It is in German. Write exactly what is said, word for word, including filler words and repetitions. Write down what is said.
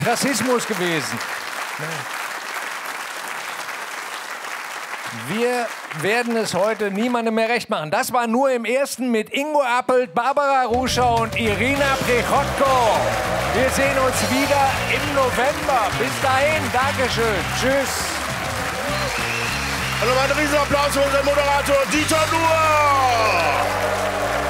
Rassismus gewesen. Wir werden es heute niemandem mehr recht machen. Das war nur im ersten mit Ingo Appelt, Barbara Ruscher und Irina Prichotko. Wir sehen uns wieder im November. Bis dahin, Dankeschön. Tschüss. Und nochmal einen Riesenapplaus für unseren Moderator Dieter Nuhr.